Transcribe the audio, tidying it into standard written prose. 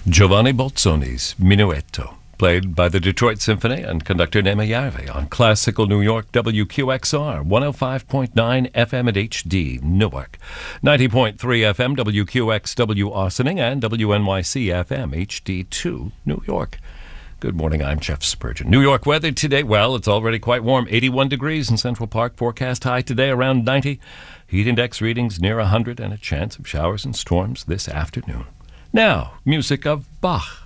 Giovanni Bolzoni's Minuetto, played by the Detroit Symphony and conductor Nema Järvi on Classical New York WQXR, 105.9 FM at HD, Newark, 90.3 FM WQXW Austining, and WNYC FM HD2, New York. Good morning, I'm Jeff Spurgeon. New York weather today, well, it's already quite warm. 81 degrees in Central Park, forecast high today around 90. Heat index readings near 100 and a chance of showers and storms this afternoon. Now, music of Bach.